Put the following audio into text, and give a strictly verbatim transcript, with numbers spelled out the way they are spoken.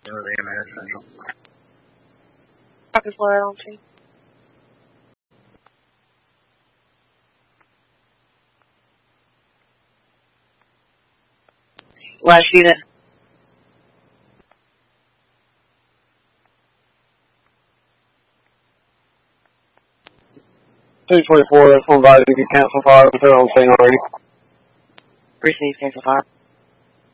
It was A M S Central. Rocket Florida on scene. Last unit. two twenty-four, that's one body to get cancel fire, but they're on scene already. Receive cancel fire.